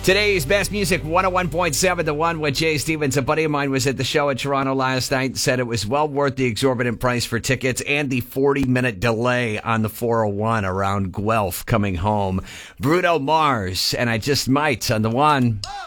Today's best music, 101.7 The One with Jay Stevens. A buddy of mine was at the show in Toronto last night and said it was well worth the exorbitant price for tickets and the 40-minute delay on the 401 around Guelph coming home. Bruno Mars, and I Just Might on The One.